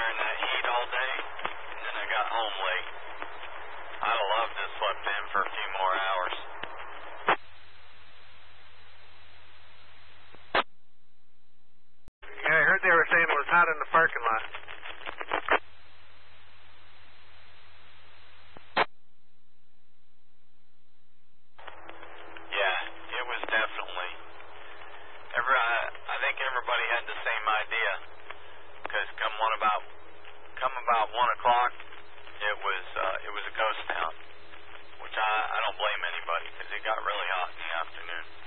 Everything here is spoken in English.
in that heat all day, and then I got home late. I'd have loved to have slept in for a few more hours. Yeah, I heard they were saying it was hot in the parking lot. Yeah, it was definitely. I think everybody had the same idea, because come about 1 o'clock, it was a ghost town, which I don't blame anybody, because it got really hot in the afternoon.